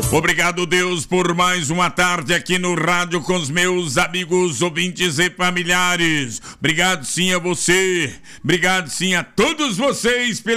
Obrigado, Deus, por mais uma tarde aqui no rádio com os meus amigos, ouvintes e familiares. Obrigado sim a você, obrigado sim a todos vocês pela